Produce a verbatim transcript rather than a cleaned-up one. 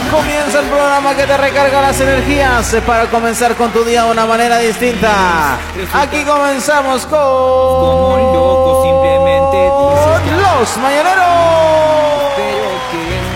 Comienza el programa que te recarga las energías para comenzar con tu día de una manera distinta. Aquí comenzamos con como loco, simplemente dices Los Mañaneros. pero que